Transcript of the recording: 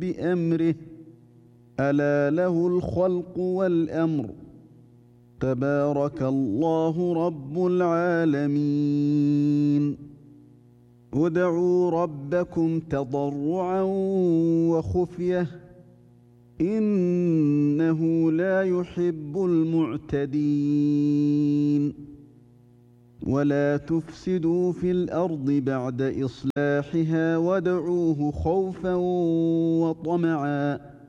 بأمره ألا له الخلق والأمر تبارك الله رب العالمين ادعوا ربكم تضرعا وخفية إنه لا يحب المعتدين ولا تفسدوا في الأرض بعد إصلاحها وادعوه خوفا وطمعا